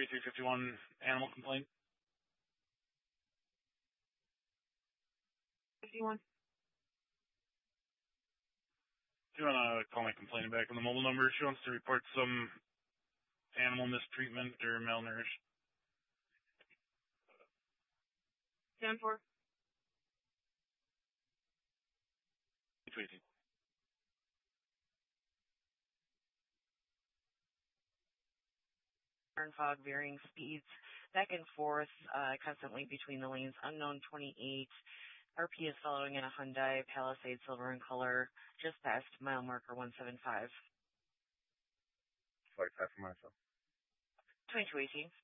B351 animal complaint. 51. Do you want to call my complainant back on the mobile number? She wants to report some animal mistreatment or malnourished. 10-4. B318. Fog varying speeds back and forth constantly between the lanes. Unknown 28. RP is following in a Hyundai Palisade silver in color just past mile marker 175. 45 for myself. 2218.